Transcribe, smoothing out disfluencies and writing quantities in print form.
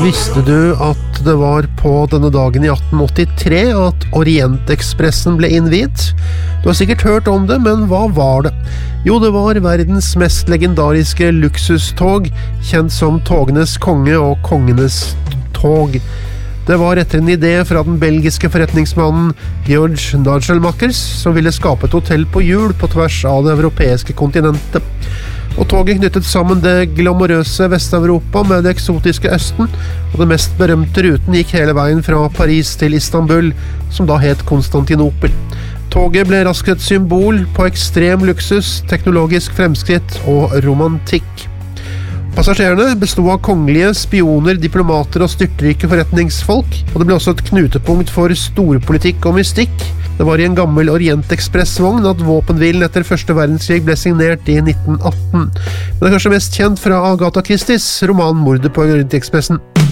Visste du at det var på denne dagen i 1883 at Orientekspressen ble innviet? Du har sikkert hørt om det, men hva var det? Jo, det var verdens mest legendariske luksustog, kjent som togenes konge og kongenes tog. Det var etter en idé fra den belgiske forretningsmannen George Nagelmakers, som ville skape et hotell på hjul på tvers av det europeiske kontinentet. Og toget knyttet sammen det glamorøse Vest-Europa med det eksotiske Østen, og den mest berømte ruten gikk hele veien fra Paris til Istanbul, som da het Konstantinopel. Toget ble raskt et symbol på ekstrem luksus, teknologisk fremskritt og romantikk. Passasjerene bestod av kongelige, spioner, diplomater og styrtrike forretningsfolk, og det ble også et knutepunkt for storpolitikk og mystikk. Det var i en gammel Orientekspressvogn at våpenhvilen etter første verdenskrig ble signert i 1918. Men det er kanskje mest kjent fra Agatha Christies roman Mordet på Orientekspressen.